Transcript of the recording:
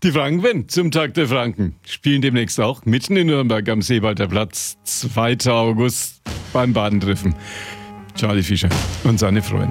Die Franken zum Tag der Franken spielen demnächst auch mitten in Nürnberg am Seewalder Platz, 2. August beim Badentreffen. Charlie Fischer und seine Freunde.